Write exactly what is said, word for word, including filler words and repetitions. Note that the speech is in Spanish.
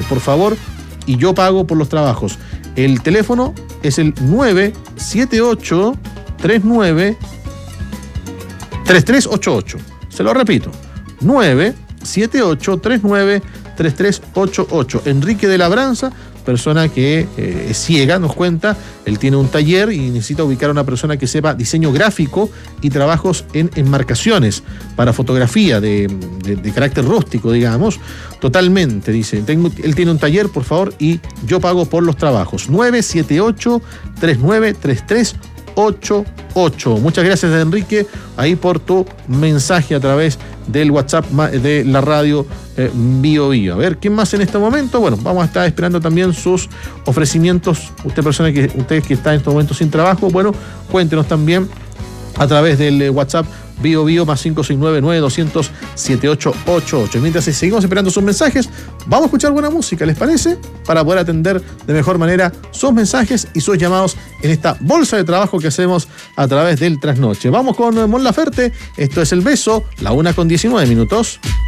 por favor, y yo pago por los trabajos. El teléfono es el nueve siete ocho tres nueve tres tres ocho ocho. Se lo repito, nueve siete ocho tres nueve tres tres ocho ocho. Enrique de Labranza, persona que eh, es ciega, nos cuenta, él tiene un taller y necesita ubicar a una persona que sepa diseño gráfico y trabajos en enmarcaciones para fotografía de, de, de carácter rústico, digamos. Totalmente, dice, tengo, él tiene un taller, por favor, y yo pago por los trabajos. nueve siete ocho tres nueve tres tres ocho ocho. Muchas gracias, Enrique, ahí por tu mensaje a través del WhatsApp de la radio eh, Bio Bio. A ver, ¿quién más en este momento? Bueno, vamos a estar esperando también sus ofrecimientos. Usted, persona que, usted que está en este momento sin trabajo, bueno, cuéntenos también a través del eh, WhatsApp Bio Bio más cinco seis nueve nueve doscientos siete ocho ocho ocho. Mientras seguimos esperando sus mensajes, vamos a escuchar buena música, ¿les parece? Para poder atender de mejor manera sus mensajes y sus llamados en esta bolsa de trabajo que hacemos a través del Trasnoche. Vamos con Mon Laferte, esto es El Beso, la una con diecinueve minutos.